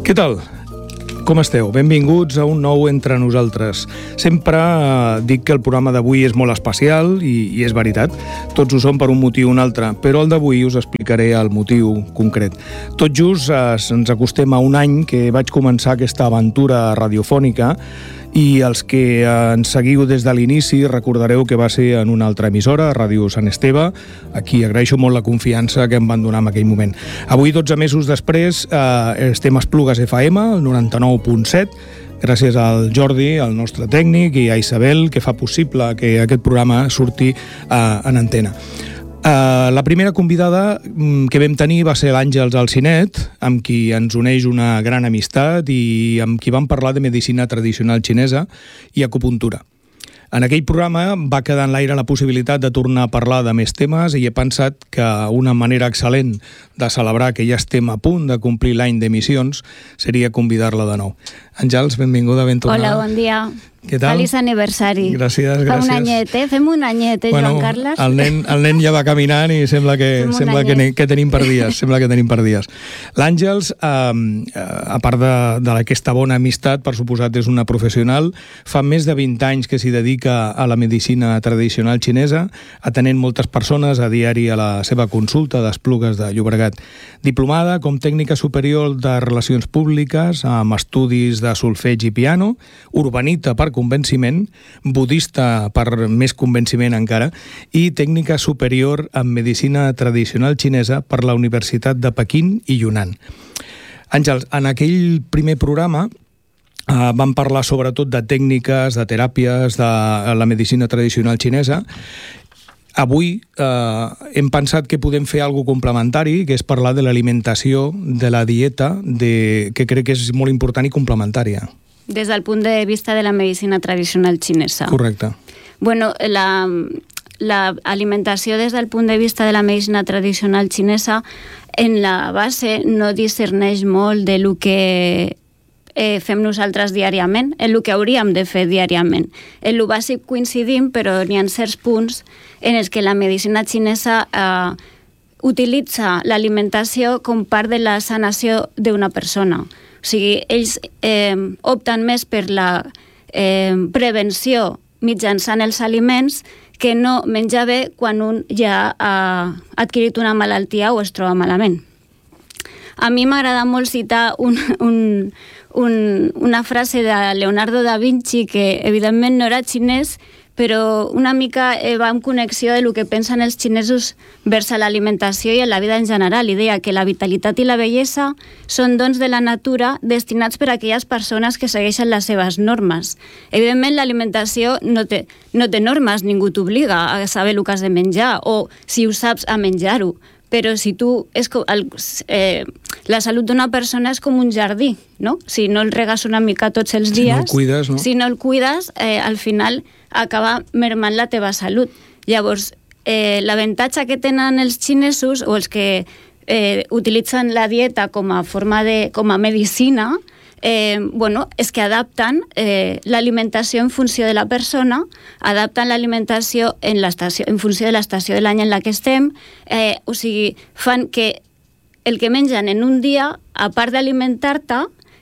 Què tal? Com esteu? Benvinguts a un nou Entre Nosaltres. Sempre dic que el programa d'avui és molt especial i és veritat. Tots ho són per un motiu o un altre, però el d'avui us explicaré el motiu concret. Tot just ens acostem a un any que vaig començar aquesta aventura radiofònica i els que ens seguiu des de l'inici recordareu que va ser en una altra emissora, Ràdio Sant Esteve. Aquí agraeixo molt la confiança que em van donar en aquell moment. Avui, 12 mesos després, estem a Esplugues FM, el 99.7, gràcies al Jordi, el nostre tècnic, i a Isabel, que fa possible que aquest programa surti en antena. La primera convidada que vam tenir va ser l'Àngels Alcinet, amb qui ens uneix una gran amistat i amb qui vam parlar de medicina tradicional xinesa i acupuntura. En aquell programa va quedar en l'aire la possibilitat de tornar a parlar de més temes i he pensat que una manera excel·lent de celebrar que ja estem a punt de complir l'any d'emissions seria convidar-la de nou. Àngels, benvinguda, ben tornada. Hola, bon dia. Què tal? Feliç aniversari. Gràcies. Fa un anyet, Fem un anyet, Joan Carles? El nen ja va caminant i sembla que tenim per dies. L'Àngels, a part d'aquesta bona amistat, per suposat és una professional, fa més de 20 anys que s'hi dedica a la medicina tradicional xinesa, atenent moltes persones a diari a la seva consulta d'Esplugues de Llobregat. Diplomada com tècnica superior de Relacions Públiques, amb estudis de solfeig i piano, urbanita per convenciment, budista per més convenciment encara, i tècnica superior en medicina tradicional xinesa per la Universitat de Pequín i Yunnan. Àngels, en aquell primer programa vam parlar sobretot de tècniques, de teràpies, de la medicina tradicional xinesa. Avui hem pensat que podem fer alguna complementari, que és parlar de l'alimentació, de la dieta, que crec que és molt important i complementària. Des del punt de vista de la medicina tradicional xinesa. Correcte. Bueno, la alimentació des del punt de vista de la medicina tradicional xinesa en la base no discerneix molt de lo que fem nosaltres diàriament, en el que hauríem de fer diàriament. En lo bàsic coincidim, però n'hi ha certs punts en els que la medicina xinesa utilitza l'alimentació com part de la sanació d'una persona. O sigui, ells opten més per la prevenció mitjançant els aliments que no menjar bé quan un ja ha adquirit una malaltia o es troba malament. A mi m'agrada molt citar una frase de Leonardo da Vinci, que evidentment no era xinès, però una mica va en connexió de lo que pensen els xinesos vers l'alimentació i en la vida en general. I deia que la vitalitat i la bellesa són dons de la natura destinats per a aquelles persones que segueixen les seves normes. Evidentment, l'alimentació no té normes, ningú t'obliga a saber el que has de menjar o, si ho saps, a menjar-ho. Però si tu... la salut d'una persona és com un jardí, no? Si no el regues una mica tots els dies... Si no el cuides, al final acaba mermant la teva salut. Llavors, l'avantatge que tenen els xinesos o els que utilitzen la dieta com a medicina, és que adapten l'alimentació en funció de la persona, adapten l'alimentació en funció de l'estació de l'any en la que estem, o sigui, fan que el que mengen en un dia, a part d'alimentar-te,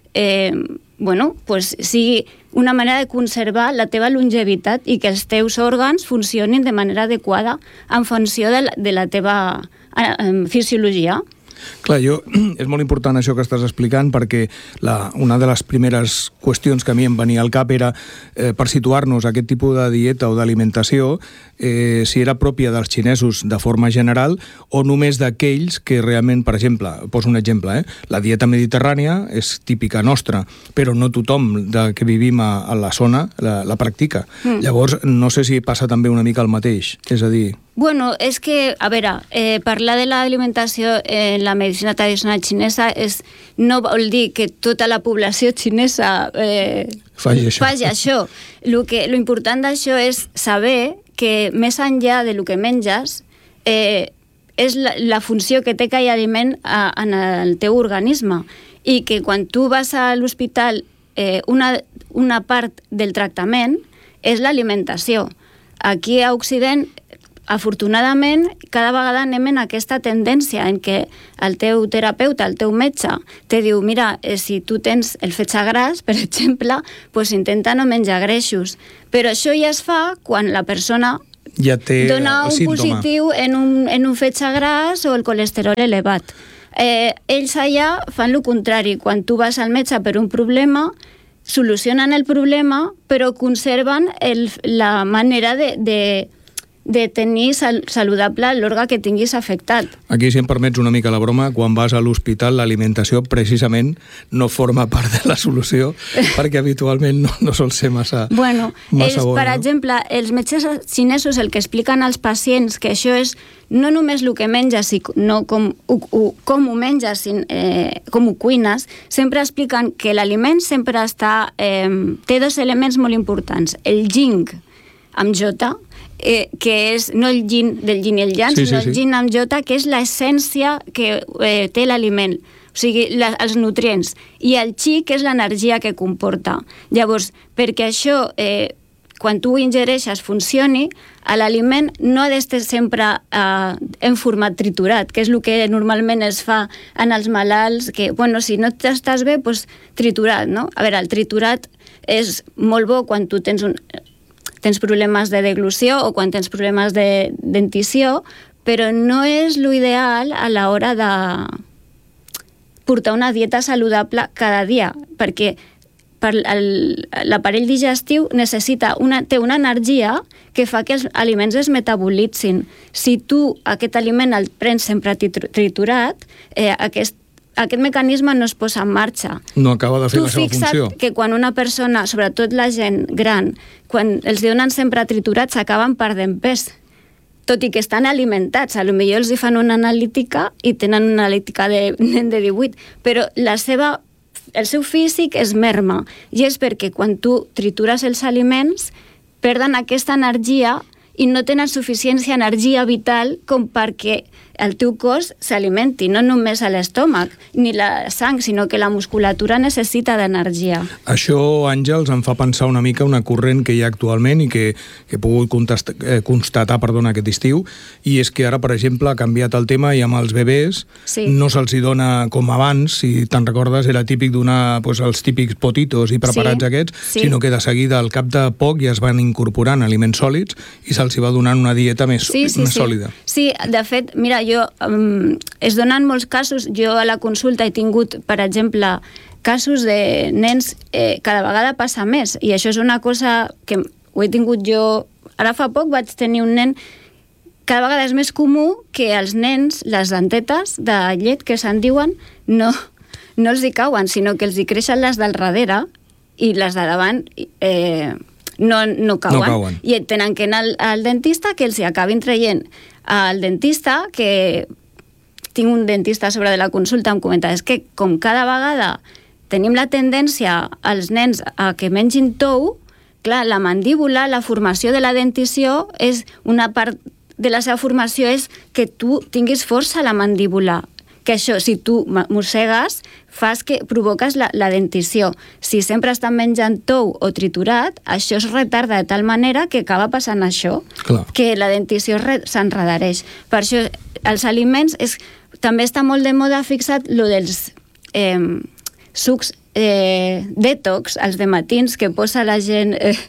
sigui una manera de conservar la teva longevitat i que els teus òrgans funcionin de manera adequada en funció de la teva fisiologia. Clar, és molt important això que estàs explicant, perquè una de les primeres qüestions que a mi em venia al cap era per situar-nos aquest tipus de dieta o d'alimentació, si era pròpia dels xinesos de forma general o només d'aquells que realment, per exemple, poso un exemple, la dieta mediterrània és típica nostra, però no tothom que vivim a la zona la practica. Llavors, no sé si passa també una mica el mateix, és a dir... Bueno, és que, a veure, parlar de l'alimentació en la medicina tradicional xinesa no vol dir que tota la població xinesa faci això. Lo important d'això és saber que més enllà de lo que menges és la funció que té aquell aliment en el teu organisme i que quan tu vas a l'hospital una part del tractament és l'alimentació. Aquí a Occident afortunadament, cada vegada anem en aquesta tendència en què el teu terapeuta, el teu metge, te diu, mira, si tu tens el fetge gras, per exemple, pues intenta no menjar greixos. Però això ja es fa quan la persona ja té dona un símptoma positiu en un fetge gras o el colesterol elevat. Ells allà fan el contrari. Quan tu vas al metge per un problema, solucionen el problema, però conserven la manera de tenir saludable l'òrgan que tinguis afectat. Aquí, si em permets una mica la broma, quan vas a l'hospital l'alimentació precisament no forma part de la solució perquè habitualment no sol ser massa bona. Per exemple, els metges xinesos el que expliquen als pacients que això és no només el que menges, no com ho menges, com ho cuines, sempre expliquen que l'aliment sempre té dos elements molt importants. El yin amb jota, que és no el yin del yin i el yang, sinó el yin amb jota, que és l'essència que té l'aliment, o sigui, els nutrients, i el chi, que és l'energia que comporta. Llavors, perquè això, quan tu ho ingereixes, funcioni, l'aliment no ha d'estar sempre en format triturat, que és el que normalment es fa en els malalts, que, bueno, si no t'estàs bé, doncs triturat, no? A veure, el triturat és molt bo quan tu tens problemes de deglució o quan tens problemes de dentició, però no és l'ideal a l'hora de portar una dieta saludable cada dia, perquè l'aparell digestiu té una energia que fa que els aliments es metabolitzin. Si tu aquest aliment el prens sempre triturat, aquest mecanisme no es posa en marxa. No acaba de fer la seva funció. Tu fixa't que quan una persona, sobretot la gent gran, quan els donen sempre triturats, s'acaben perdent pes. Tot i que estan alimentats. Potser els fan una analítica i tenen una analítica de nen de 18, però el seu físic es merma. I és perquè quan tu tritures els aliments, perden aquesta energia i no tenen suficiència energia vital com perquè el teu cos s'alimenti, no només a l'estómac ni la sang, sinó que la musculatura necessita d'energia. Això, Àngels, em fa pensar una mica una corrent que hi ha actualment i que he pogut constatar aquest estiu, i és que ara, per exemple, ha canviat el tema i amb els bebès no se'ls dona com abans, si te'n recordes, era típic donar els típics potitos i preparats aquests, sinó que de seguida, al cap de poc, ja es van incorporant aliments sòlids i se'ls va donant una dieta més sòlida. Sí, de fet, mira, es donen molts casos. Jo a la consulta he tingut, per exemple, casos de nens, cada vegada passa més, i això és una cosa que ho he tingut jo. Ara fa poc vaig tenir un nen, cada vegada és més comú que els nens, les dentetes de llet, que se'n diuen, no els hi cauen, sinó que els hi creixen les del darrere i les de davant no cauen. I tenen que anar al dentista, que els hi acabin traient. El dentista, que tinc un dentista sobre de la consulta, em comenta, és que com cada vegada tenim la tendència als nens a que mengin tou, clar, la mandíbula, la formació de la dentició, és una part de la seva formació és que tu tinguis força a la mandíbula, que això, si tu mossegues, provoques la dentició. Si sempre estan menjant tou o triturat, això es retarda de tal manera que acaba passant això, que la dentició s'enredareix. Per això, els aliments, també està molt de moda fixat lo dels sucs detox, els de matins que posa la gent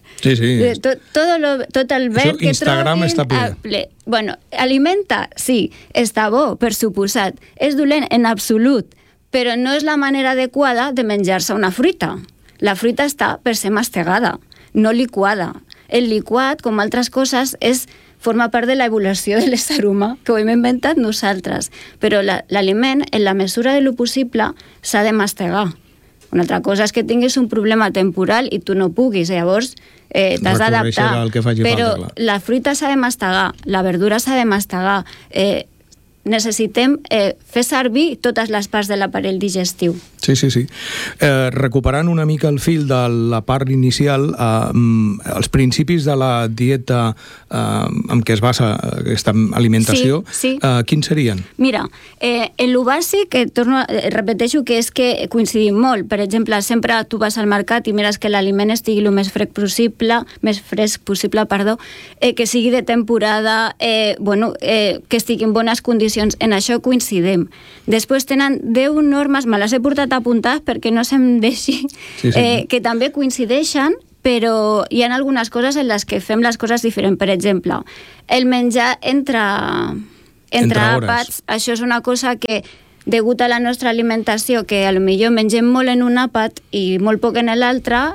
tot el verd que Instagram trobin està ple. Bueno, alimenta, sí, està bo, per suposat, és dolent en absolut, però no és la manera adequada de menjar-se una fruita. La fruita està per ser mastegada, no liquada. El liquat, com altres coses, forma part de l'evolució de l'ésser humà, que ho hem inventat nosaltres, però l'aliment, en la mesura de lo possible, s'ha de mastegar. Una altra cosa és que tinguis un problema temporal i tu no puguis, llavors t'has d'adaptar. Però la fruita s'ha de mastegar, la verdura s'ha de mastegar, necessitem fer servir totes les parts de l'aparell digestiu. Sí. Recuperant una mica el fil de la part inicial, els principis de la dieta en què es basa aquesta alimentació, quins serien? Mira, en lo bàsic, repeteixo que és que coincidim molt. Per exemple, sempre tu vas al mercat i mires que l'aliment estigui el més fresc possible, que sigui de temporada, que estigui en bones condicions. En això coincidim. Després tenen 10 normes, me les he portat apuntades perquè no se'm deixi, que també coincideixen, però hi ha algunes coses en les que fem les coses diferents. Per exemple, el menjar entre àpats, això és una cosa que, degut a la nostra alimentació, que potser mengem molt en un àpat i molt poc en l'altre,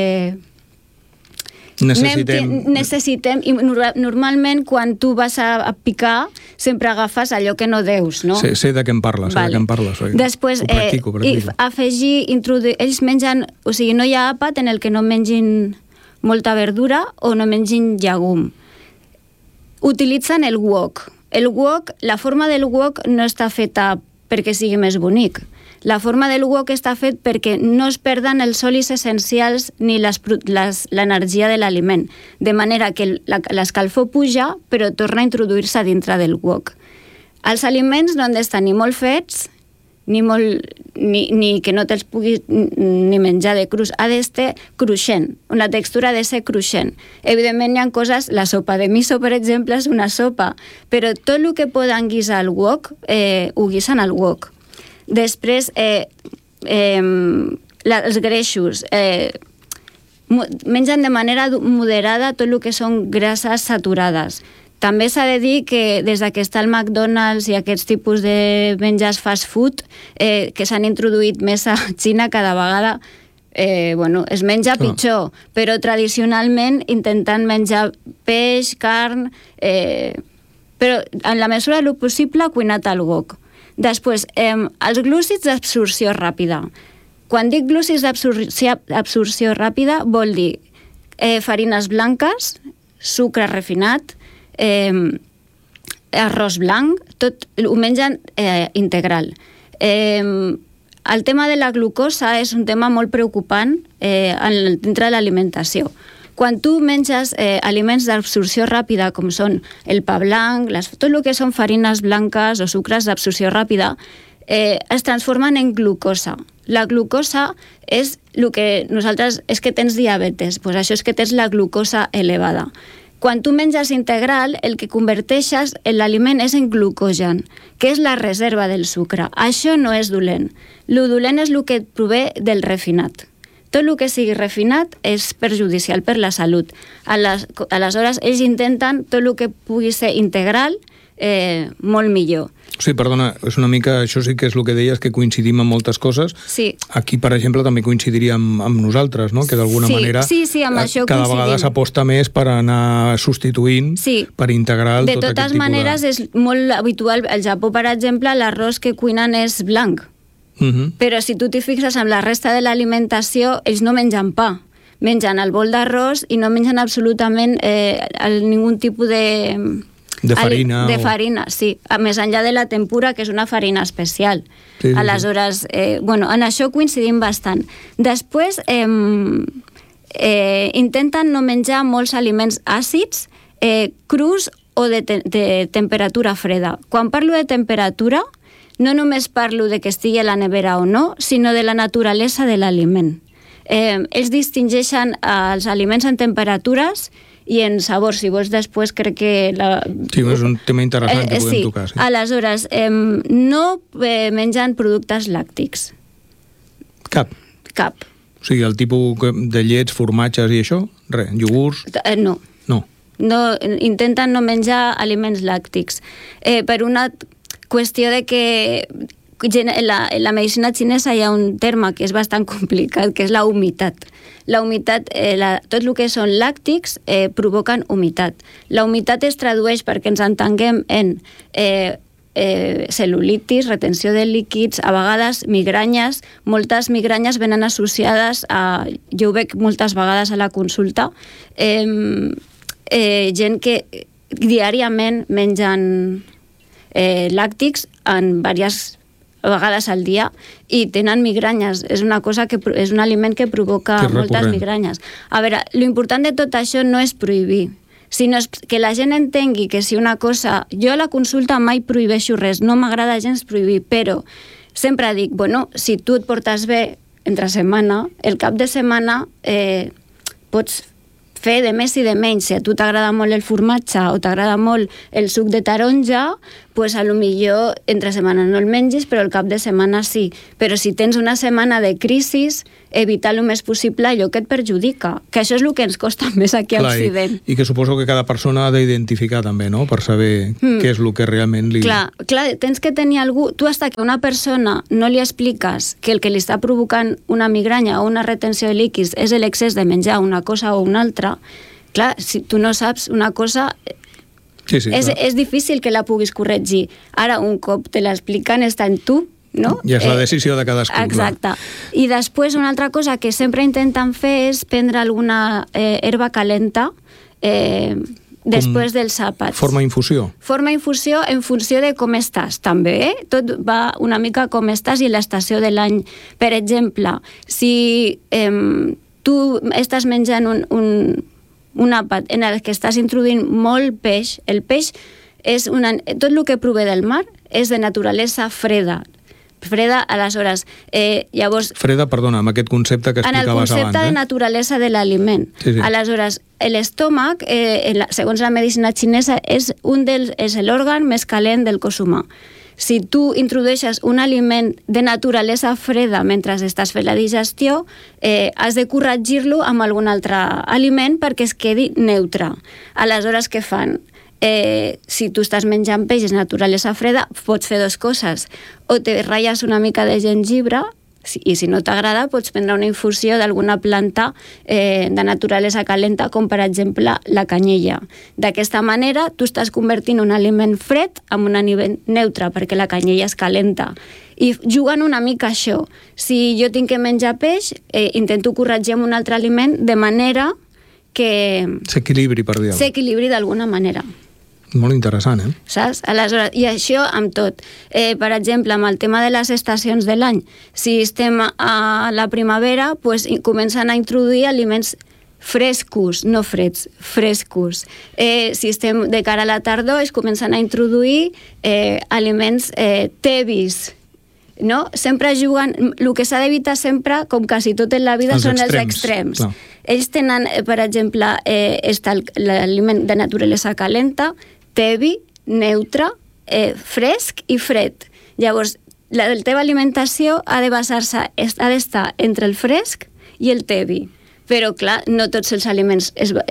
necessitem, i normalment quan tu vas a picar sempre agafes allò que no deus, no? Sé de què em parles, Després, afegir, introduir, ells mengen, o sigui, no hi ha àpat en el que no mengin molta verdura o no mengin llegum. Utilitzen el wok. El wok, la forma del wok no està feta perquè sigui més bonic. La forma del wok està fet perquè no es perden els olis essencials ni l'energia de l'aliment, de manera que l'escalfor puja però torna a introduir-se dintre del wok. Els aliments no han d'estar ni molt fets ni que no te'ls puguis ni menjar de crus, ha d'estar cruixent, la textura ha de ser cruixent. Evidentment hi ha coses, la sopa de miso per exemple és una sopa, però tot el que poden guisar al wok ho guisen al wok. Després, els greixos, mengen de manera moderada tot el que són grasses saturades. També s'ha de dir que des que està el McDonald's i aquests tipus de menjars fast food que s'han introduït més a Xina, cada vegada es menja pitjor, però tradicionalment intentant menjar peix, carn, però en la mesura del possible cuinat al wok. Després, els glúcids d'absorció ràpida. Quan dic glúcids d'absorció ràpida vol dir farines blanques, sucre refinat, arròs blanc, tot ho mengen integral. El tema de la glucosa és un tema molt preocupant dintre de l'alimentació. Quan tu menges aliments d'absorció ràpida, com són el pa blanc, tot el que són farines blanques o sucres d'absorció ràpida, es transformen en glucosa. La glucosa és el que nosaltres... és que tens diabetes, doncs això és que tens la glucosa elevada. Quan tu menges integral, el que converteixes en l'aliment és en glucogen, que és la reserva del sucre. Això no és dolent. Lo dolent és el que prové del refinat. Tot el que sigui refinat és perjudicial per la salut. Aleshores, ells intenten tot el que pugui ser integral molt millor. Sí, perdona, és una mica, això sí que és el que deies, que coincidim en moltes coses. Sí. Aquí, per exemple, també coincidiríem amb nosaltres, no? Que d'alguna manera amb això cada vegada s'aposta més per anar substituint, per integrar tot aquest tipus de... De totes maneres, és molt habitual. Al Japó, per exemple, l'arròs que cuinen és blanc. Però si tu t'hi fixes en la resta de l'alimentació, ells no mengen pa, mengen el bol d'arròs i no mengen absolutament ningun tipus de farina. De farina, sí. A més enllà de la tempura, que és una farina especial. Aleshores, en això coincidim bastant. Després, intenten no menjar molts aliments àcids, crus o de temperatura freda. Quan parlo de temperatura, no només parlo de que estigui a la nevera o no, sinó de la naturalesa de l'aliment. Ells distingeixen els aliments en temperatures i en sabors. Si vols, després crec que... Sí, és un tema interessant que podem tocar. Sí. Aleshores, no mengen productes làctics. Cap? Cap. O sigui, el tipus de llets, formatges i això? Res, iogurts? No. Intenten no menjar aliments làctics. Per una qüestió de que en la medicina xinesa hi ha un terme que és bastant complicat, que és la humitat. La humitat, tot el que són làctics provoquen humitat. La humitat es tradueix, perquè ens entenguem, en cel·lulitis, retenció de líquids, a vegades migranyes. Moltes migranyes venen associades a... Jo ho veig moltes vegades a la consulta, gent que diàriament mengen làctics en diverses vegades al dia i tenen migranyes. És un aliment que provoca moltes migranyes. A veure, l'important de tot això no és prohibir, sinó que la gent entengui que si una cosa... Jo a la consulta mai prohibeixo res, no m'agrada gens prohibir, però sempre dic, bueno, si tu et portes bé entre setmana, el cap de setmana pots fer de més i de menys. Si a tu t'agrada molt el formatge o t'agrada molt el suc de taronja, pues a lo millor entre setmana no el mengis, però el cap de setmana sí. Però si tens una setmana de crisis, evitar el més possible allò que et perjudica, que això és el que ens costa més aquí a Occident. I que suposo que cada persona ha d'identificar també, no?, per saber què és el que realment li... Clar, tens que tenir algú... Tu hasta que a una persona no li expliques que el que li està provocant una migranya o una retenció de líquids és l'excés de menjar una cosa o una altra, clar, si tu no saps una cosa... Sí, és difícil que la puguis corregir. Ara, un cop te l'expliquen, està en tu, no? I és la decisió de cadascú. Exacte. I després una altra cosa que sempre intenten fer és prendre alguna herba calenta després dels àpats. Forma infusió? Forma infusió en funció de com estàs, també. Tot va una mica com estàs i l'estació de l'any. Per exemple, si tu estàs menjant un àpat en el que estàs introduint molt peix, el peix és tot el que prové del mar és de naturalesa freda, aleshores, llavors... Freda, perdona, amb aquest concepte que explicaves abans. En el concepte de naturalesa de l'aliment. Sí. Aleshores, l'estómac, segons la medicina xinesa, és l'òrgan més calent del cos humà. Si tu introdueixes un aliment de naturalesa freda mentre estàs fent la digestió, has de corregir-lo amb algun altre aliment perquè es quedi neutre. Aleshores, què fan? Si tu estàs menjant peix de naturalesa freda, pots fer dues coses. O te ratlles una mica de gengibre, i si no t'agrada pots prendre una infusió d'alguna planta de naturalesa calenta, com per exemple la canyella. D'aquesta manera tu estàs convertint un aliment fred en un aliment neutre, perquè la canyella és calenta. I juguen una mica això. Si jo tinc que menjar peix, intento corregir amb un altre aliment de manera que... S'equilibri, per dir-ho. S'equilibri d'alguna manera. Molt interessant, Saps? Aleshores, i això amb tot. Per exemple, amb el tema de les estacions de l'any, si estem a la primavera, pues, comencen a introduir aliments frescos, no freds, frescos. Si estem de cara a la tardor, es comencen a introduir aliments tebis, no? Sempre juguen... El que s'ha d'evitar sempre, com quasi tot en la vida, són els extrems. Ells tenen, per exemple, l'aliment de naturalesa calenta, tebi, neutre, fresc i fred. Llavors, la teva alimentació ha de basar-se, ha d'estar entre el fresc i el tebi. Però, clar, no tots els aliments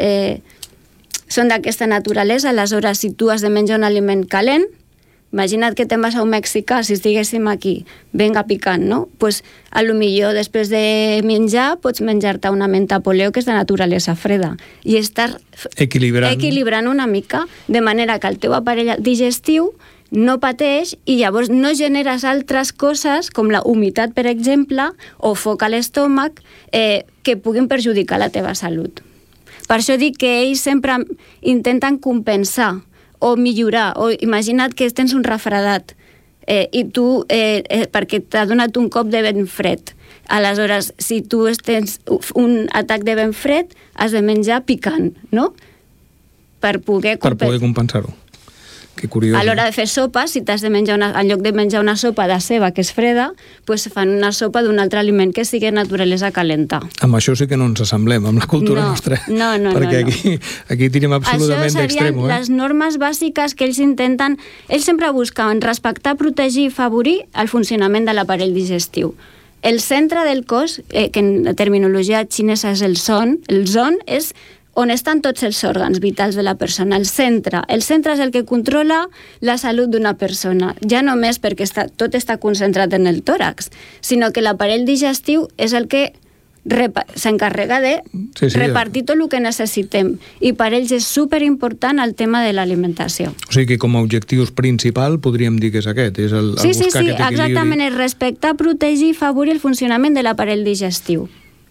són d'aquesta naturalesa. Aleshores, si tu has de menjar un aliment calent, imagina't que te'n vas a un mexicà, si estiguéssim aquí, venga picant, no? Pues, a lo millor, després de menjar, pots menjar-te una menta poleo que és de naturalesa freda i estar equilibrant una mica, de manera que el teu aparell digestiu no pateix i llavors no generes altres coses, com la humitat, per exemple, o foc a l'estómac, que puguin perjudicar la teva salut. Per això dic que ells sempre intenten compensar o millorar, o imagina't que tens un refredat i tu, perquè t'ha donat un cop de vent fred. Aleshores, si tu tens un atac de vent fred, has de menjar picant, no? Per poder compensar-ho. Que curiós. A l'hora de fer sopa, si t'has de menjar en lloc de menjar una sopa de ceba que és freda, pues fan una sopa d'un altre aliment que sigui naturalesa calenta. Amb això sí que no ens assemblem, amb la cultura nostra. No. Perquè aquí tenim absolutament d'extremo. Això serien les normes bàsiques que ells intenten... Ells sempre busquen respectar, protegir i favorir el funcionament de l'aparell digestiu. El centre del cos, que en la terminologia xinesa és el zon és on estan tots els òrgans vitals de la persona, el centre. El centre és el que controla la salut d'una persona, ja només perquè tot està concentrat en el tòrax, sinó que l'aparell digestiu és el que s'encarrega de repartir tot el que necessitem. I per ells és superimportant el tema de l'alimentació. O sigui que com a objectius principal podríem dir que és aquest, és el buscar aquest equilibri. Exactament, és respectar, protegir i favorir el funcionament de l'aparell digestiu.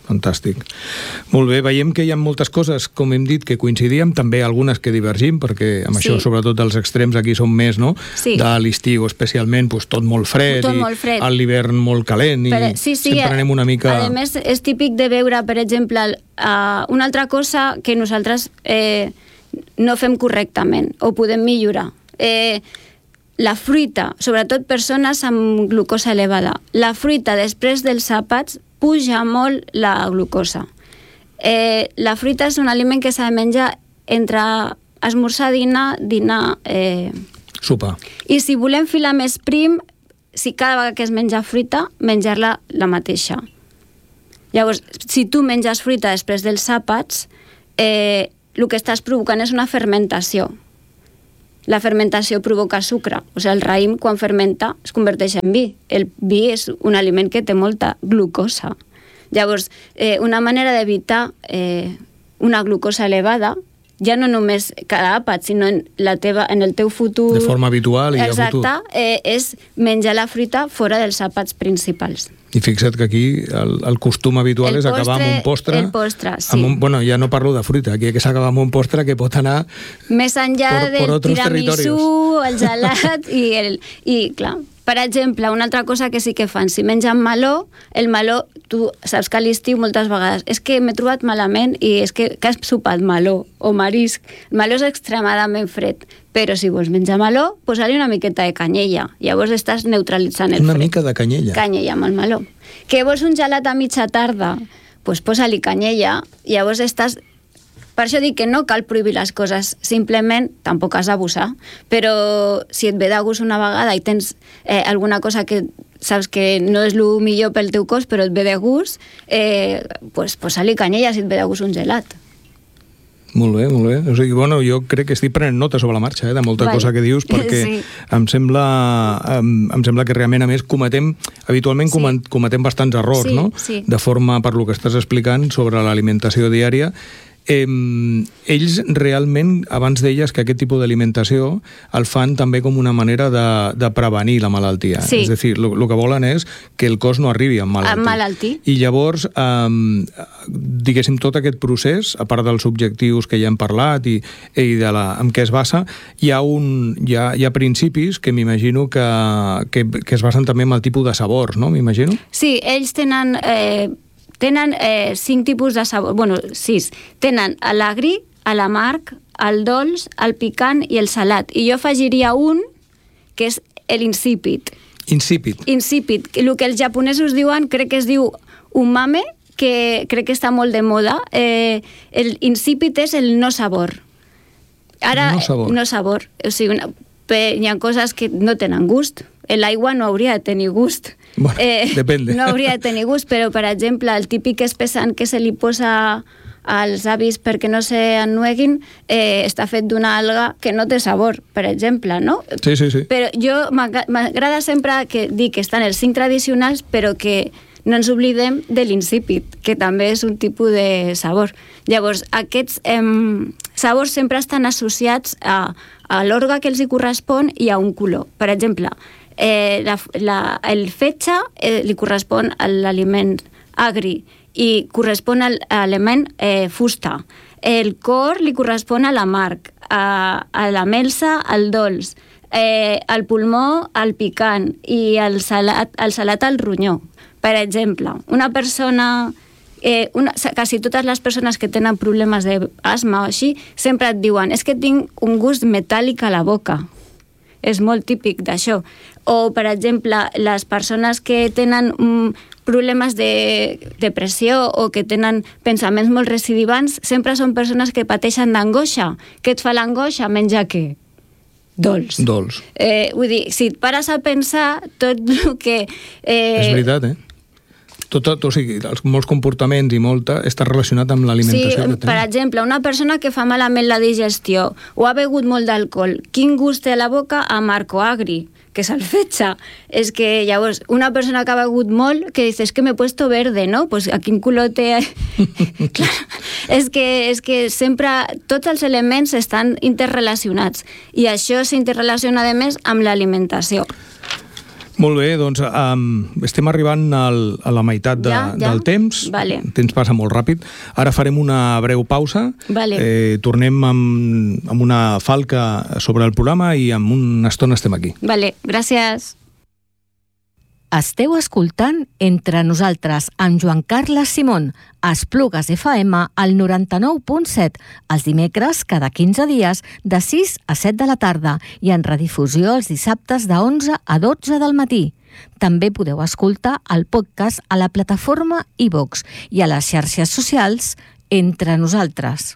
Fantàstic. Molt bé, veiem que hi ha moltes coses, com hem dit, que coincidíem, també algunes que divergim, perquè amb això, sobretot els extrems, aquí són més, no? Sí. De l'estiu especialment, tot molt fred, i a l'hivern molt calent, i sempre anem una mica... A més, és típic de veure, per exemple, una altra cosa que nosaltres no fem correctament, o podem millorar. La fruita, sobretot persones amb glucosa elevada, la fruita després dels àpats puja molt la glucosa. La fruita és un aliment que s'ha de menjar entre esmorzar, dinar... Sopar. I si volem filar més prim, si cada vegada que es menja fruita, menjar-la la mateixa. Llavors, si tu menges fruita després dels àpats, el que estàs provocant és una fermentació. La fermentació provoca sucre. O sigui, el raïm, quan fermenta, es converteix en vi. El vi és un aliment que té molta glucosa. Llavors, una manera d'evitar una glucosa elevada, ja no només cada àpat, sinó en el teu futur... De forma habitual i a futur. Exacte, és menjar la fruita fora dels àpats principals. I fixa't que aquí el costum habitual és acabar amb un postre... El postre, sí. Bueno, ja no parlo de fruita, aquí que s'acaba amb un postre que pot anar més enllà del tiramisú, el gelat i clar, per exemple, una altra cosa que sí que fan, si mengen meló, el meló, tu saps que a l'estiu moltes vegades és que m'he trobat malament i és que has sopat meló o marisc. El meló és extremadament fred, però si vols menjar meló, posa-li una miqueta de canyella. Llavors estàs neutralitzant el fred. Una mica de canyella? Canyella amb el meló. Que vols un gelat a mitja tarda? Doncs posa-li canyella. Llavors estàs... Per això dic que no cal prohibir les coses, simplement tampoc has d'abusar, però si et ve de gust una vegada i tens alguna cosa que saps que no és el millor pel teu cos, però et ve de gust, doncs posa-li canyella si et ve de gust un gelat. Molt bé, molt bé. O sigui, bueno, jo crec que estic prenent nota sobre la marxa de molta cosa que dius, perquè em sembla que realment, a més, habitualment cometem bastants errors, no? De forma, per lo que estàs explicant, sobre l'alimentació diària. Ells realment, abans deies que aquest tipus d'alimentació el fan també com una manera de prevenir la malaltia. És a dir, el que volen és que el cos no arribi a malaltir. I llavors, diguéssim, tot aquest procés, a part dels objectius que ja hem parlat i en què es basa, hi ha principis que m'imagino que es basen també en el tipus de sabors, no? M'imagino? Sí, ells tenen 5 tipus de sabor, 6. Tenen l'agri, l'amarg, el dolç, el picant i el salat. I jo afegiria un, que és l'insípid. Insípid. Insípid. El que els japonesos diuen, crec que es diu umame, que crec que està molt de moda. L'insípid és el no sabor. Ara, no sabor. O sigui, hi ha coses que no tenen gust. L'aigua no hauria de tenir gust. Bueno, depende. No hauria de tenir gust, però, per exemple, el típic espessant que se li posa als avis perquè no s'ennueguin està fet d'una alga que no té sabor, per exemple, no? Sí. Però jo m'agrada sempre dir que estan els 5 tradicionals, però que no ens oblidem de l'insípid, que també és un tipus de sabor. Llavors, aquests sabors sempre estan associats a l'òrgan que els hi correspon i a un color. Per exemple, el fetge li correspon a l'aliment agri i correspon a l'element fusta. El cor li correspon a l'amarg, a la melsa, al dolç, al pulmó, al picant i al salat al ronyó. Per exemple, una persona... quasi totes les persones que tenen problemes d'asma o així sempre et diuen és que tinc un gust metàl·lic a la boca. És molt típic d'això. O, per exemple, les persones que tenen problemes de depressió o que tenen pensaments molt recidivants sempre són persones que pateixen d'angoixa. Què et fa l'angoixa? Menjar què? Dolç. Vull dir, si et pares a pensar tot el que... És veritat, o sigui, molts comportaments i està relacionat amb l'alimentació que tenen. Per exemple, una persona que fa malament la digestió o ha begut molt d'alcohol, quin gust té a la boca? Amarg o agri, que és el fetge. És que llavors, una persona que ha begut molt, que dice, es que m'he puesto verde, no? Pues a quin color té... Clar, és que sempre tots els elements estan interrelacionats i això s'interrelaciona, a més, amb l'alimentació. Molt bé, doncs estem arribant a la meitat del temps. Vale. El temps passa molt ràpid. Ara farem una breu pausa. Vale. Tornem amb una falca sobre el programa i en una estona estem aquí. Vale, gràcies. Esteu escoltant Entre Nosaltres amb Joan Carles Simón, a Esplugues FM al 99.7, els dimecres cada 15 dies de 6 a 7 de la tarda i en redifusió els dissabtes de 11 a 12 del matí. També podeu escoltar el podcast a la plataforma iVox i a les xarxes socials Entre Nosaltres.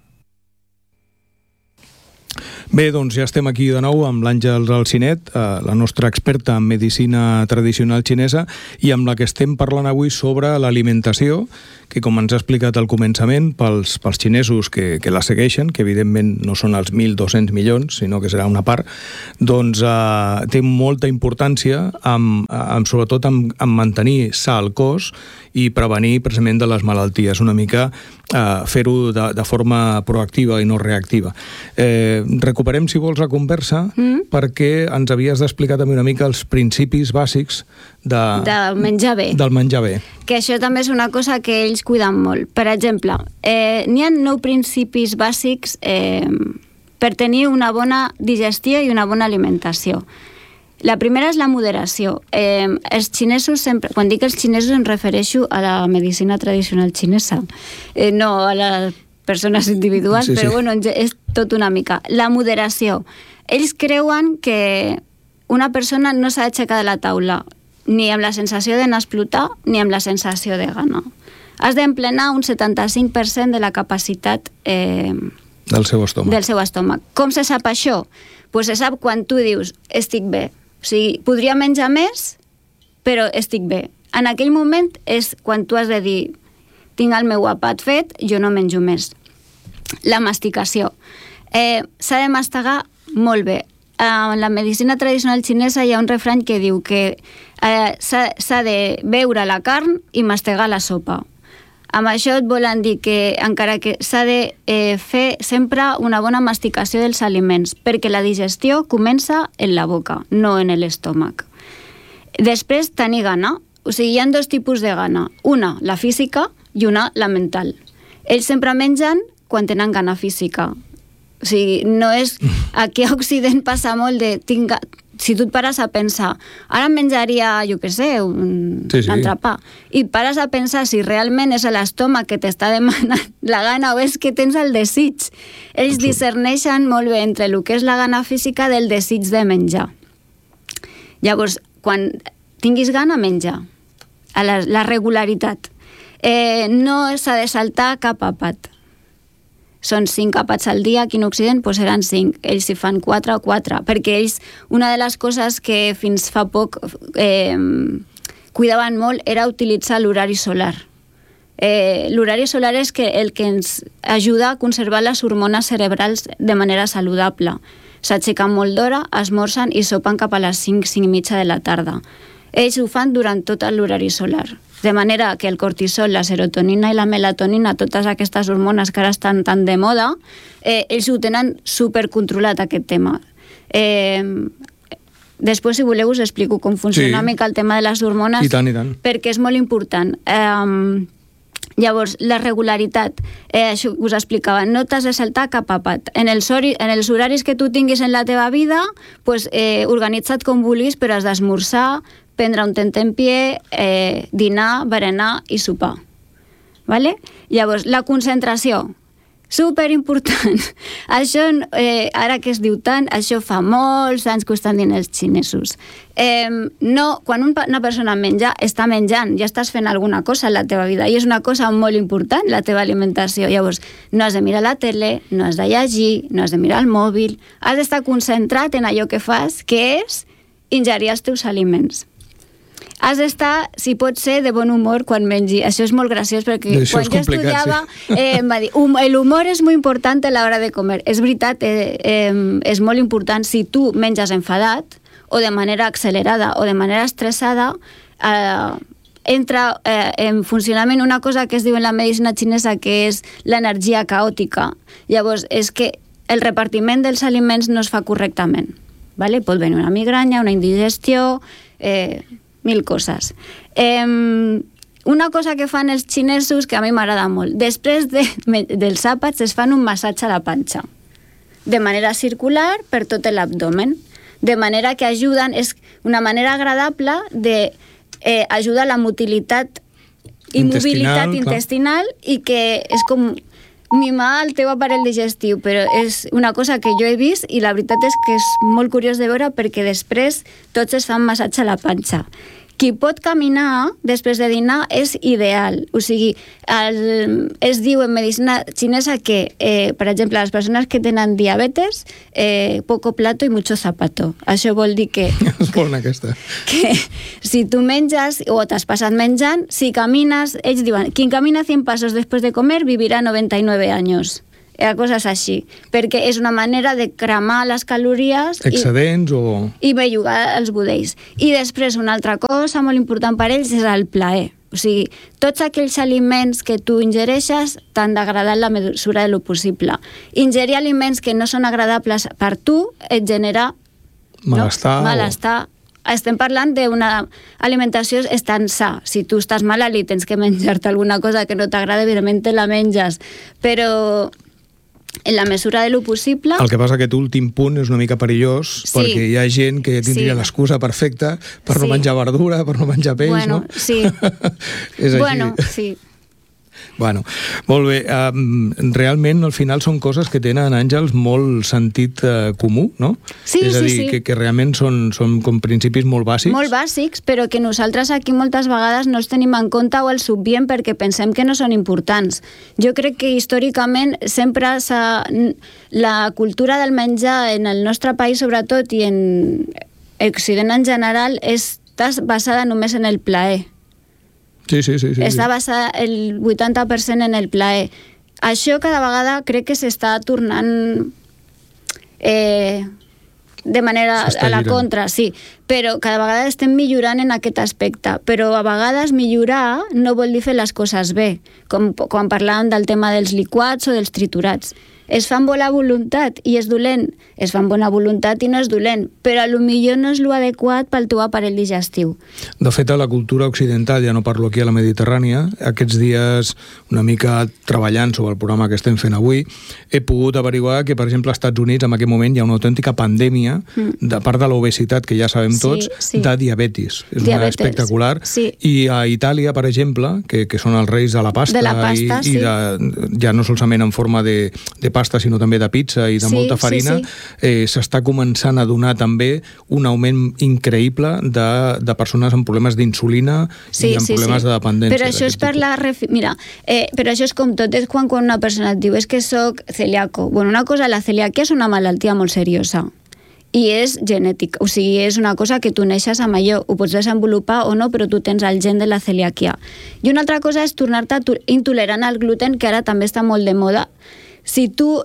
Bé, doncs ja estem aquí de nou amb l'Àngels Alsinet, la nostra experta en medicina tradicional xinesa, i amb la que estem parlant avui sobre l'alimentació, que com ens ha explicat al començament, pels xinesos que la segueixen, que evidentment no són els 1.200 milions, sinó que serà una part, doncs té molta importància, sobretot en mantenir sa el cos i prevenir precisament de les malalties, una mica fer-ho de forma proactiva i no reactiva. Recuperem, si vols, la conversa, perquè ens havies d'explicar també una mica els principis bàsics del menjar bé. Del menjar bé. Que això també és una cosa que ells cuiden molt. Per exemple, n'hi ha 9 principis bàsics per tenir una bona digestió i una bona alimentació. La primera és la moderació. Els xinesos sempre, quan dic els xinesos em refereixo a la medicina tradicional xinesa, no a les persones individuals, sí. Però bueno, és tot una mica. La moderació. Ells creuen que una persona no s'ha d'aixecar de la taula ni amb la sensació d'anar a explotar ni amb la sensació de gana. Has d'emplenar un 75% de la capacitat del seu estómac. Com se sap això? Pues se sap quan tu dius estic bé. O sigui, podria menjar més, però estic bé. En aquell moment és quan tu has de dir tinc el meu àpat fet, jo no menjo més. La masticació. S'ha de mastegar molt bé. En la medicina tradicional xinesa hi ha un refrany que diu que s'ha de beure la carn i mastegar la sopa. Amb això et volen dir que encara que s'ha de fer sempre una bona masticació dels aliments, perquè la digestió comença en la boca, no en l'estómac. Després, tenir gana. O sigui, hi ha 2 tipus de gana. Una, la física, i una, la mental. Ells sempre mengen quan tenen gana física. O sigui, no és... Aquí a Occident passa molt de... Si tu et pares a pensar, ara menjaria, jo què sé, un entrepà, i pares a pensar si realment és l'estómac que t'està demanant la gana o és que tens el desig. Ells discerneixen molt bé entre el que és la gana física del desig de menjar. Llavors, quan tinguis gana, menja. La regularitat. No s'ha de saltar cap àpat. Són 5 àpats al dia, aquí en Occident doncs seran 5, ells hi fan 4 o 4, perquè ells, una de les coses que fins fa poc cuidaven molt era utilitzar l'horari solar. L'horari solar és el que ens ajuda a conservar les hormones cerebrals de manera saludable. S'aixequen molt d'hora, esmorzen i sopen cap a les 5, 5 i mitja de la tarda. Ells ho fan durant tot l'horari solar. De manera que el cortisol, la serotonina i la melatonina, totes aquestes hormones que ara estan tan de moda, ells ho tenen supercontrolat, aquest tema. Després, si voleu, us explico com funciona una mica el tema de les hormones, I tant. Perquè és molt important. Llavors, la regularitat, això us explicava, no t'has de saltar cap àpat. En els horaris que tu tinguis en la teva vida, pues, organitza't com vulguis, però has d'esmorzar, prendre un tentempié, dinar, berenar i sopar. Vale? Llavors, la concentració, superimportant. Això, ara que es diu tant, això fa molts anys que ho estan dient els xinesos. Quan una persona menja, està menjant, ja estàs fent alguna cosa en la teva vida, i és una cosa molt important, la teva alimentació. Llavors, no has de mirar la tele, no has de llegir, no has de mirar el mòbil, has d'estar concentrat en allò que fas, que és ingerir els teus aliments. Has d'estar, si pot ser, de bon humor quan mengi. Això és molt graciós, perquè quan jo estudiava em va dir, l'humor és molt important a l'hora de comer. És veritat, és molt important. Si tu menges enfadat, o de manera accelerada, o de manera estressada, entra en funcionament una cosa que es diu en la medicina xinesa, que és l'energia caòtica. Llavors, és que el repartiment dels aliments no es fa correctament. Vale? Pot venir una migranya, una indigestió, mil coses. Una cosa que fan els xinesos que a mi m'agrada molt, després dels àpats es fan un massatge a la panxa, de manera circular per tot l'abdomen, de manera que ajuden, és una manera agradable d'ajudar a la motilitat i mobilitat intestinal i que és com mimar el teu aparell digestiu, però és una cosa que jo he vist i la veritat és que és molt curiós de veure perquè després tots es fan massatge a la panxa. Qui pot caminar després de dinar és ideal. O sigui, es diu en medicina xinesa que, per exemple, les persones que tenen diabetes, poco plato i mucho zapato. Això vol dir que... És bona aquesta. Que si tu menges o t'has passat menjant, si camines... Ells diuen, quien camina 100 pasos després de comer vivirà 99 anys. Coses així, perquè és una manera de cremar les calories excedents i bellugar els budells. I després una altra cosa molt important per ells és el plaer. O sigui, tots aquells aliments que tu ingereixes t'han d'agradar en la mesura de lo possible. Ingerir aliments que no són agradables per tu et genera malestar. Estem parlant d'una alimentació estant sa. Si tu estàs malalt i tens que menjar-te alguna cosa que no t'agrada, evidentment te la menges. Però en la mesura de lo possible... El que passa que aquest últim punt és una mica perillós, perquè hi ha gent que ja tindria l'excusa perfecta per no menjar verdura, per no menjar peix, no? Sí. És així. Bueno, sí. Bueno, molt bé. Realment, al final, són coses que tenen, Àngels, molt sentit comú, no? Sí, és a dir, que realment són com principis molt bàsics. Molt bàsics, però que nosaltres aquí moltes vegades no els tenim en compte o els obviem perquè pensem que no són importants. Jo crec que històricament sempre la cultura del menjar en el nostre país, sobretot, i en Occident en general, està basada només en el plaer. Sí. Està basada el 80% en el plaer. Això cada vegada crec que s'està tornant de manera a la contra, sí. Però cada vegada estem millorant en aquest aspecte. Però a vegades millorar no vol dir fer les coses bé, com quan parlàvem del tema dels liquats o dels triturats. Es fa amb bona voluntat i és dolent. Es fa amb bona voluntat i no és dolent, però potser no és l'adequat pel teu aparell digestiu. De fet, a la cultura occidental, ja no parlo aquí a la Mediterrània, aquests dies una mica treballant sobre el programa que estem fent avui, he pogut averiguar que, per exemple, als Estats Units en aquest moment hi ha una autèntica pandèmia, de part de l'obesitat, que ja sabem tots, de diabetis. És una espectacular. Sí. I a Itàlia, per exemple, que són els reis de la pasta, i ja no solament en forma de pasta, sinó també de pizza i de molta farina, s'està començant a donar també un augment increïble de persones amb problemes d'insulina i amb problemes de dependència. Però això és per Mira, però això és com tot, és quan una persona et diu és que soc celíaco. Bueno, una cosa, la celiaquia és una malaltia molt seriosa i és genètica, o sigui, és una cosa que tu neixes amb allò, ho pots desenvolupar o no, però tu tens el gen de la celiaquia. I una altra cosa és tornar-te intolerant al gluten, que ara també està molt de moda. Si tu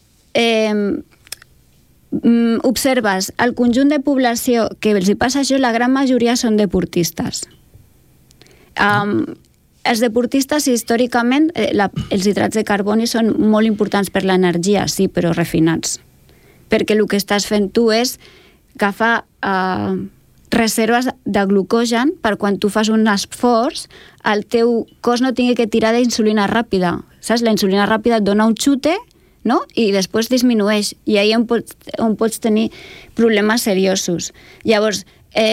observes el conjunt de població que els hi passa això, la gran majoria són deportistes. Els deportistes històricament, els hidrats de carboni són molt importants per l'energia, sí, però refinats. Perquè el que estàs fent tu és agafar reserves de glucogen per quan tu fas un esforç, el teu cos no tingui que tirar d'insulina ràpida. Saps? La insulina ràpida et dona un xute, no? I després disminueix, i ahir on pots tenir problemes seriosos. Llavors,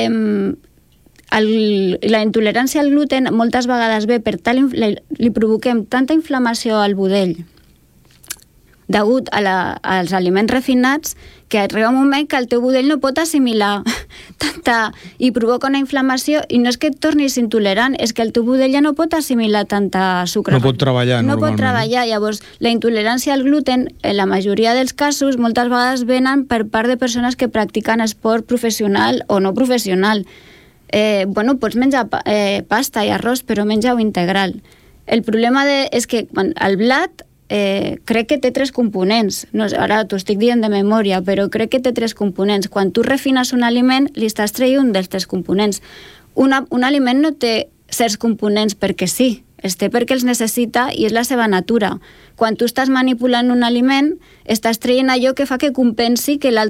la intolerància al gluten moltes vegades ve per tal li provoquem tanta inflamació al budell degut als aliments refinats que arriba un moment que el teu budell no pot assimilar tanta i provoca una inflamació, i no és que et tornis intolerant, és que el teu budell ja no pot assimilar tanta sucre. No pot treballar normalment. No pot treballar. Llavors, la intolerància al gluten, en la majoria dels casos, moltes vegades venen per part de persones que practiquen esport professional o no professional. Pots menjar pasta i arròs, però menja-ho integral. El problema és que el blat crec que té 3 components. No, ara t'ho estic dient de memòria, però crec que té 3 components. Quan tu refines un aliment, li estàs traient un dels 3 components. Un aliment no té certs components perquè sí, els té perquè els necessita i és la seva natura. Quan tu estàs manipulant un aliment, estàs traient allò que fa que compensi que l'altre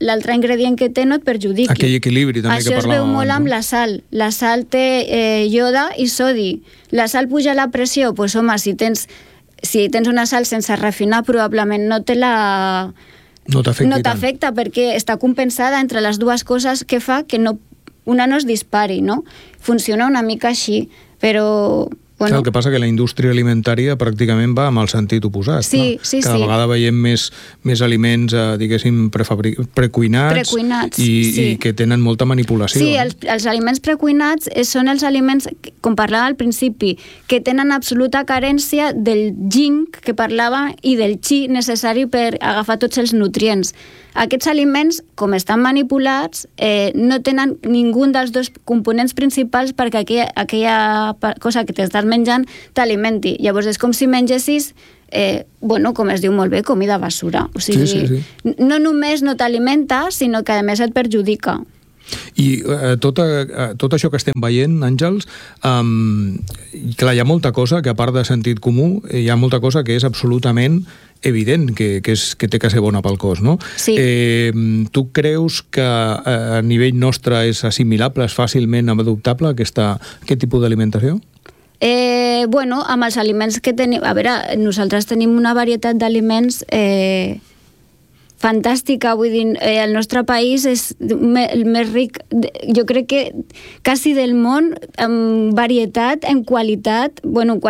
l'altre ingredient que té no et perjudiqui. Aquell equilibri també que parlàvem. Això es veu molt amb la sal. La sal té ioda i sodi. La sal puja la pressió, doncs home, si tens una sal sense refinar, probablement no t'afecta perquè està compensada entre les dues coses que fa que una no es dispari, no? Funciona una mica així, però... Bueno. El que passa que la indústria alimentària pràcticament va amb el sentit oposat. Sí, no? Sí, Cada vegada veiem més aliments, diguéssim, precuinats i que tenen molta manipulació. Sí, els aliments precuinats són els aliments, com parlava al principi, que tenen absoluta carència del zinc que parlava i del qi necessari per agafar tots els nutrients. Aquests aliments, com estan manipulats, no tenen ningú dels dos components principals perquè aquella cosa que t'estàs menjant t'alimenti. Llavors és com si mengessis, com es diu molt bé, comida basura. O sigui, sí. No només no t'alimenta, sinó que a més et perjudica. I tot això que estem veient, Àngels, clar, hi ha molta cosa que a part de sentit comú, hi ha molta cosa que és absolutament evident que té que ser bona pel cos, no? Sí. Tu creus que a nivell nostre és assimilable, és fàcilment adoptable aquest tipus d'alimentació? Amb els aliments que tenim... A veure, nosaltres tenim una varietat d'aliments fantàstica, vull dir, el nostre país és el més ric, jo crec que quasi del món, en varietat, en qualitat,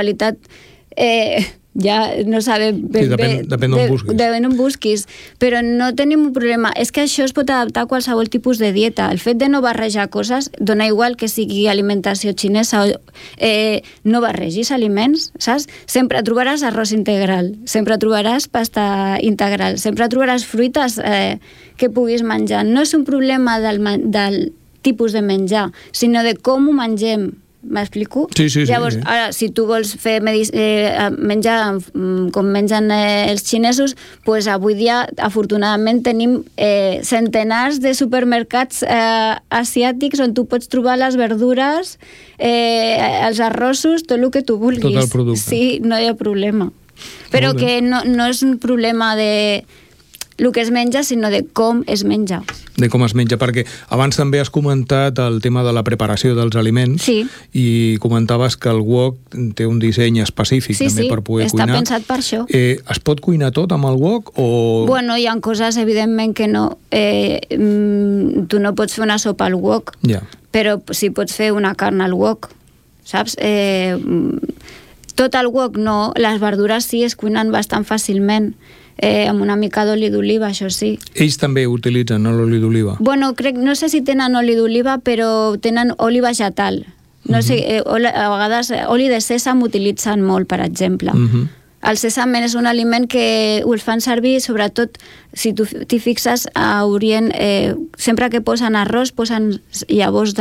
ja no sabem ben bé, depèn d'on busquis, però no tenim un problema. És que això es pot adaptar a qualsevol tipus de dieta. El fet de no barrejar coses, dona igual que sigui alimentació xinesa o no barregis aliments, saps? Sempre trobaràs arròs integral, sempre trobaràs pasta integral, sempre trobaràs fruites que puguis menjar. No és un problema del tipus de menjar, sinó de com ho mengem. M'explico? Sí. Llavors, ara, si tu vols fer menjar com mengen els xinesos, doncs avui dia, afortunadament, tenim centenars de supermercats asiàtics on tu pots trobar les verdures, els arrossos, tot el que tu vulguis. Tot el producte. Sí, no hi ha problema. Però que no és un problema de el que es menja, sinó de com es menja. De com es menja, perquè abans també has comentat el tema de la preparació dels aliments. Sí. I comentaves que el wok té un disseny específic també per poder cuinar. Està pensat per això. Es pot cuinar tot amb el wok o...? Bueno, hi ha coses, evidentment, que no. Tu no pots fer una sopa al wok, però sí pots fer una carn al wok, saps? Tot el wok no, les verdures sí es cuinen bastant fàcilment. Amb una mica d'oli d'oliva, això sí. Ells també utilitzen l'oli d'oliva? Bueno, no sé si tenen oli d'oliva, però tenen oli vegetal. No sé, a vegades oli de sèsam utilitzen molt, per exemple. El sèsam és un aliment que el fan servir, sobretot, si tu t'hi fixes, a Orient, sempre que posen arròs, posen llavors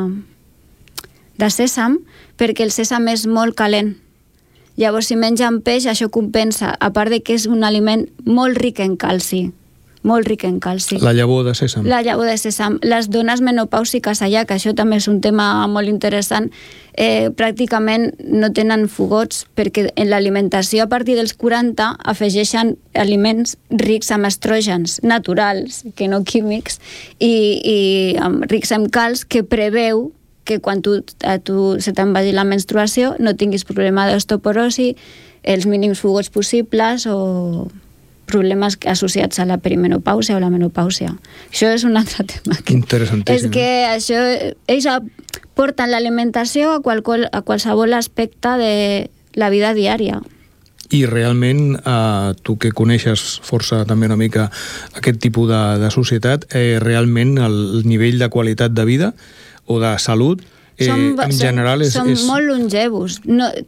de sèsam, perquè el sèsam és molt calent. Llavors, si mengen peix, això compensa, a part de que és un aliment molt ric en calci. Molt ric en calci. La llavor de sèsam. La llavor de sèsam. Les dones menopàusiques allà, que això també és un tema molt interessant, pràcticament no tenen fogots, perquè en l'alimentació a partir dels 40 afegeixen aliments rics amb estrògens naturals, que no químics, i rics en calç, que preveu que quan a tu se te'n vagi la menstruació no tinguis problema d'osteoporosi, els mínims fogots possibles o problemes associats a la perimenopàusia o la menopàusia. Això és un altre tema. Interessantíssim. És que això, ells porten l'alimentació a qualsevol aspecte de la vida diària. I realment, tu que coneixes força també una mica aquest tipus de societat, realment el nivell de qualitat de vida o de salut, en general és... Som molt longevos.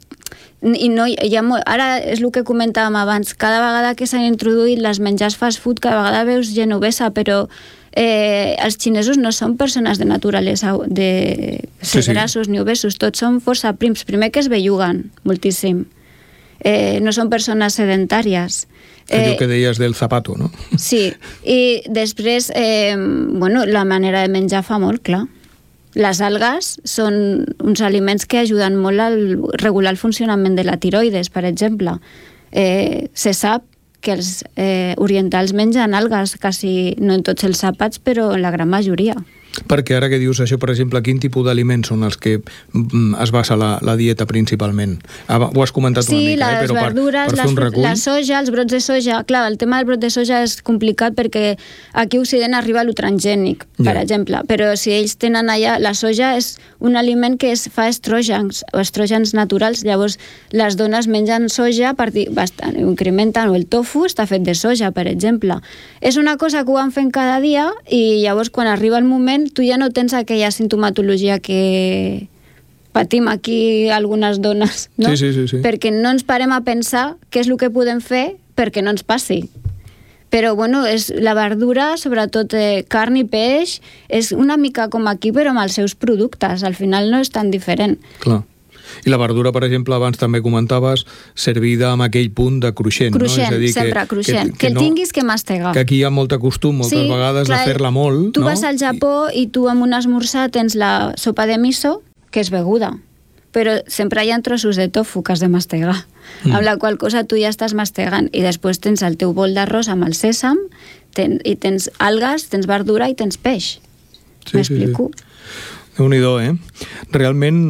Ara és el que comentàvem abans, cada vegada que s'han introduït les menjars fast food, cada vegada veus gent obesa, però els xinesos no són persones de naturalesa de ser grassos ni obesos, tots són força prims. Primer que es belluguen moltíssim. No són persones sedentàries. Allò que deies del zapato, no? Sí, i després, la manera de menjar fa molt clar. Les algues són uns aliments que ajuden molt a regular el funcionament de la tiroides, per exemple. Se sap que els orientals mengen algues, quasi no en tots els àpats, però en la gran majoria. Perquè ara que dius això, per exemple, quin tipus d'aliments són els que es basa la dieta principalment? Ho has comentat una mica, però verdures, per fer un recull... la soja, els brots de soja... Clar, el tema del brot de soja és complicat perquè aquí a Occident arriba l'utransgènic, per exemple, però si ells tenen allà... La soja és un aliment que fa estrògens, o estrògens naturals, llavors les dones mengen soja, bastant, incrementen, o el tofu està fet de soja, per exemple. És una cosa que ho van fent cada dia i llavors quan arriba el moment tu ja no tens aquella sintomatologia que patim aquí algunes dones, no? Sí. Perquè no ens parem a pensar què és el que podem fer perquè no ens passi. Però, bueno, és la verdura, sobretot carn i peix, és una mica com aquí, però amb els seus productes. Al final no és tan diferent. Clar. I la verdura, per exemple, abans també comentaves, servida amb aquell punt de cruixent. Cruixent, no? És a dir, sempre cruixent. Que el tinguis que mastegar. Que aquí hi ha molt costum, moltes vegades, de fer-la molt. Tu vas al Japó i tu amb un esmorzar tens la sopa de miso, que és beguda, però sempre hi ha trossos de tofu que has de mastegar, amb la qual cosa tu ja estàs mastegant. I després tens el teu bol d'arròs amb el sèsam, i tens algues, tens verdura i tens peix. M'explico? Déu-n'hi-do, Realment,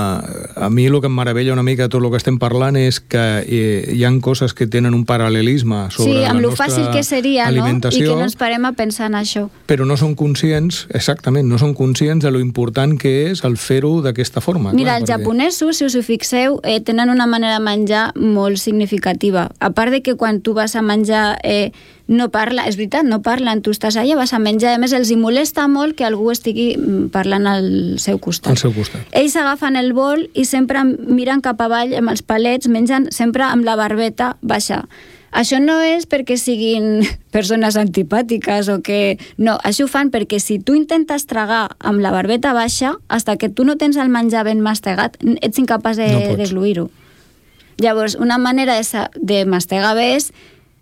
a mi el que em meravella una mica tot el que estem parlant és que hi ha coses que tenen un paral·lelisme sobre la nostra alimentació. Sí, amb lo fàcil que seria, no? I que no ens parem a pensar en això. Però no són conscients, exactament, no són conscients de lo important que és el fer-ho d'aquesta forma. Mira, els japonesos, si us ho fixeu, tenen una manera de menjar molt significativa. A part de que quan tu vas a menjar... no parla, és veritat, no parlen, tu estàs allà, vas a menjar, a més els hi molesta molt que algú estigui parlant al seu costat. Al seu costat. Ells agafen el bol i sempre miren cap avall amb els palets, mengen sempre amb la barbeta baixa. Això no és perquè siguin persones antipàtiques o que... No, això ho fan perquè si tu intentes tragar amb la barbeta baixa, hasta que tu no tens el menjar ben mastegat, ets incapaç de gluir-ho. Llavors, una manera de mastegar bé és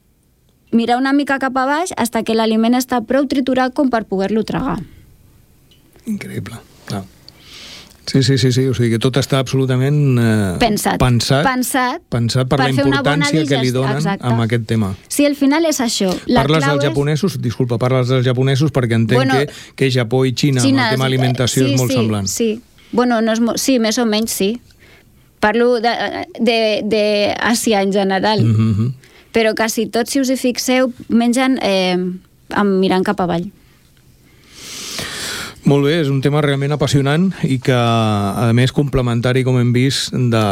mirar una mica cap a baix fins que l'aliment està prou triturat com per poder-lo tragar. Increïble, clar. Sí, o sigui que tot està absolutament pensat per la importància que li donen amb aquest tema. Sí, al final és això. Parles dels japonesos, disculpa, perquè entenc que Japó i Xina, el tema alimentació és molt semblant. Sí, bueno, sí, més o menys sí. Parlo d'Àsia en general. Però quasi tots, si us hi fixeu, mengen mirant cap avall. Molt bé, és un tema realment apassionant i que, a més, complementari, com hem vist,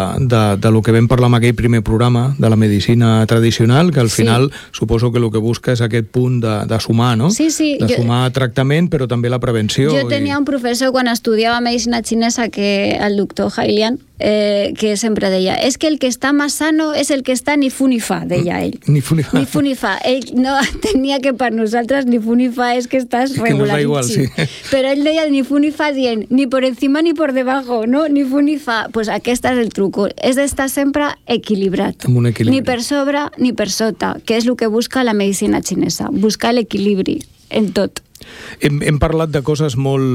de lo que vam parlar en aquell primer programa, de la medicina tradicional, que al final suposo que el que busca és aquest punt de sumar, no? Sí. De sumar tractament, però també la prevenció. Jo tenia un professor quan estudiava medicina xinesa, el doctor Hailian, que sempre deia, és que el que està més sano és el que està ni fu ni fa, deia ell. Ni fu ni fa. Ni fu ni fa. Ell no tenia que per nosaltres ni fu ni fa és que estàs regularitzant. Però ell deia ni fu ni fa dient ni por encima ni por debajo, no? Ni fu ni fa. Pues aquest és el truco. És d'estar sempre equilibrat. Amb un equilibri. Ni per sobre ni per sota, que és el que busca la medicina xinesa. Buscar l'equilibri en tot. Hem parlat de coses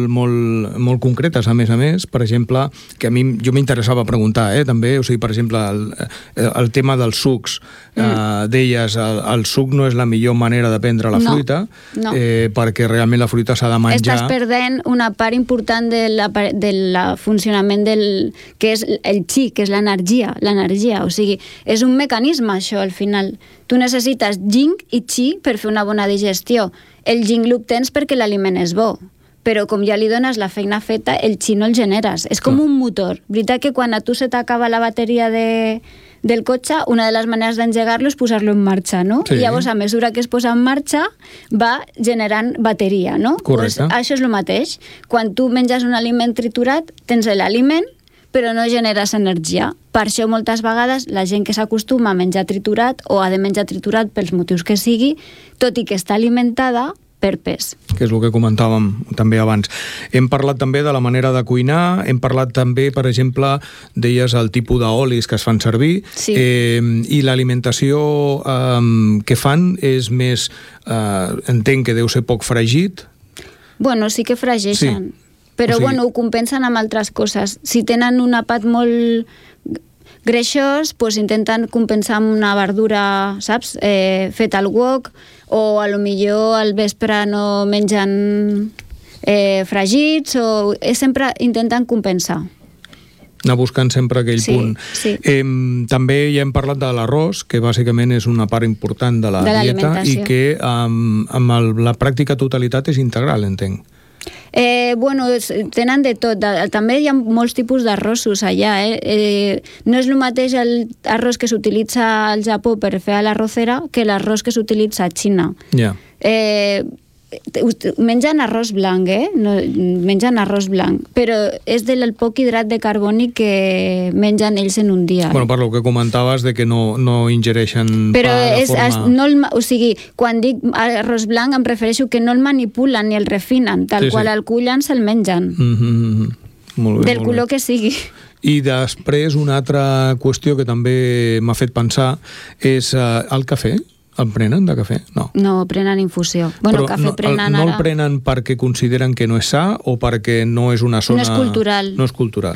molt concretes, a més, per exemple, que jo m'interessava preguntar, també, o sigui, per exemple, el tema dels sucs. Deies, el suc no és la millor manera de prendre la fruita, perquè realment la fruita s'ha de menjar. Estàs perdent una part important del funcionament que és el chi, que és l'energia, o sigui, és un mecanisme això, al final. Tu necessites yin i chi per fer una bona digestió. El yin l'obtens perquè l'aliment és bo, però com ja li dones la feina feta, el chi no el generes. És com un motor. Veritat que quan a tu se t'acaba la bateria del cotxe, una de les maneres d'engegar-lo és posar-lo en marxa, no? Sí. I llavors, a mesura que es posa en marxa, va generant bateria, no? Correcte. Pues això és el mateix. Quan tu menges un aliment triturat, tens l'aliment, però no generes energia. Per això moltes vegades la gent que s'acostuma a menjar triturat o ha de menjar triturat pels motius que sigui, tot i que està alimentada, per pes. Que és el que comentàvem també abans. Hem parlat també de la manera de cuinar, hem parlat també, per exemple, deies el tipus d'olis que es fan servir, i l'alimentació que fan és més, entenc que deu ser poc fregit. Bueno, sí que fregeixen. Però, ho compensen amb altres coses. Si tenen un àpat molt... greixós, doncs intenten compensar amb una verdura, saps? Feta al wok, o a lo millor al vespre no mengen fregits, o sempre intenten compensar. Anar buscant sempre aquell punt. Sí. També ja hem parlat de l'arròs, que bàsicament és una part important de la dieta i que amb la pràctica totalitat és integral, entenc. Tenen de tot. També hi ha molts tipus d'arrossos allà. No és el mateix l'arròs que s'utilitza al Japó per fer a l'arrocera que l'arròs que s'utilitza a Xina. Ja. Mengen arròs blanc, mengen arròs blanc, però és del poc hidrat de carboni que mengen ells en un dia. Bueno, per lo que comentaves de que no ingereixen però pa de forma... o sigui, quan dic arròs blanc em refereixo que no el manipulen ni el refinen, tal qual el cullen se'l mengen. Molt bé, del color que sigui. I després una altra qüestió que també m'ha fet pensar és el cafè. El prenen de cafè? No. No, prenen infusió. Bueno, però cafè prenen no ara... el prenen perquè consideren que no és sa o perquè no és una zona... No és cultural. No és cultural.